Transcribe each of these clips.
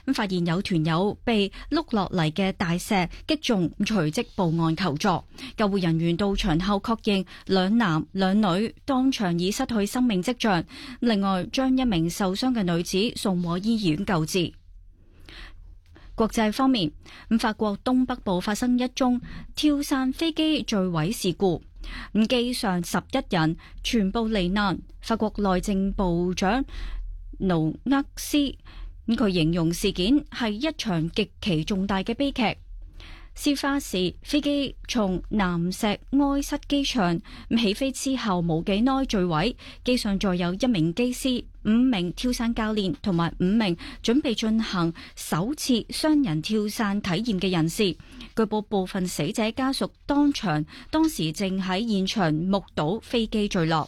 咁發現有團友被碌落嚟嘅大石擊中，隨即報案求助。救護人員到場後確認兩男兩女當場已失去生命跡象，另外將一名受傷嘅女子送往醫院救治。國際方面，法國東北部發生一宗跳傘飛機墜毀事故，機上11人全部罹難。法國內政部長盧厄斯佢形容事件係一場極其重大嘅悲劇。事發時，飛機從南石埃塞機場起飛之後冇幾耐墜毀，機上載有1名機師、5名跳傘教練同埋5名準備進行首次雙人跳傘體驗嘅人士。據報部分死者家屬當時正喺現場目睹飛機墜落。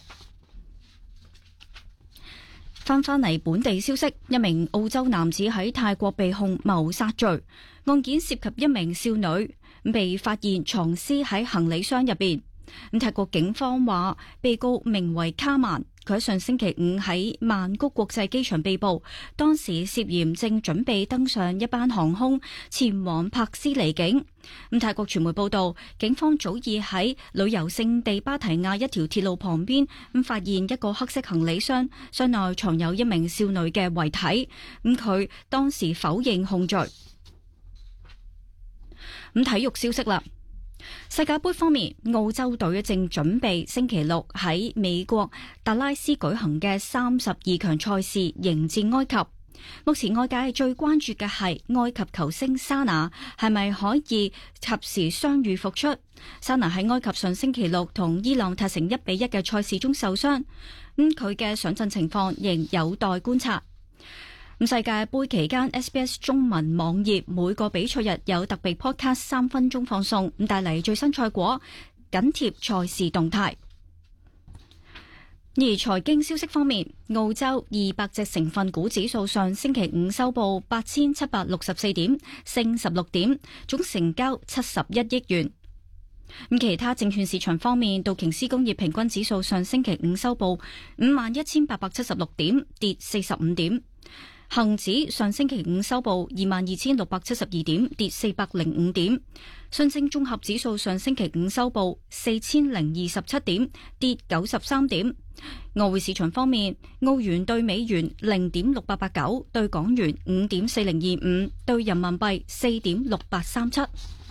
翻嚟本地消息，一名澳洲男子喺泰國被控謀殺罪，案件涉及一名少女，被發現藏屍喺行李箱入邊。泰國警方話，被告名為卡曼，佢喺上星期5喺曼谷國際機場被捕，當時涉嫌正準備登上一班航空前往柏斯離境。泰國傳媒報道，警方早已喺旅遊勝地芭提雅一條鐵路旁邊發現一個黑色行李箱，箱內藏有一名少女嘅遺體。佢當時否認控罪。體育消息啦。世界盃方面，澳洲隊正準備星期六喺美國達拉斯舉行嘅32強賽事迎戰埃及。目前外界最關注嘅係埃及球星沙拿係咪可以及時傷愈復出。沙拿喺埃及上星期六同伊朗踢成1-1嘅賽事中受傷，佢嘅上陣情況仍有待觀察。世界盃期間 SBS 中文網頁每個比賽日有特別 podcast 3分鐘放送，帶嚟最新賽果，緊貼賽事動態。而財經消息方面，澳洲200隻成分股指數上星期5收報8764點，升16點，總成交71億元。其他證券市場方面，道瓊斯工業平均指數上星期5收報51,876點，跌45點。恒指上星期5收報22,672點，跌405點。上證綜合指數上星期5收報4,027點，跌93點。外匯市場方面，澳元對美元0.6889，對港元5.4025，對人民幣4.6837。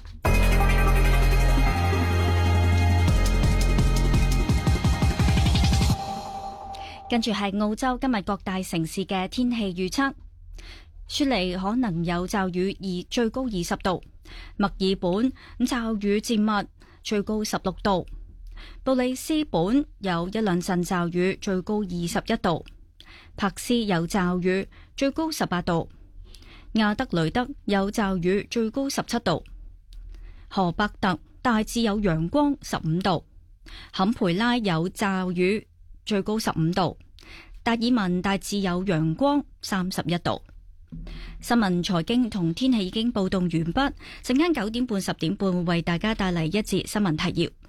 跟住係澳洲今日各大城市嘅天氣預測：雪梨可能有驟雨，最高20度；墨爾本驟雨漸密，最高16度；布里斯本有一兩陣驟雨，最高21度；珀斯有驟雨，最高18度；亞德雷德有驟雨，最高17度；荷伯特大致有陽光15度；坎培拉有驟雨，最高15度；達爾文大致有陽光31度。新聞財經同天氣已經報道完畢，陣間9點半10點半會為大家帶嚟一節新聞提要。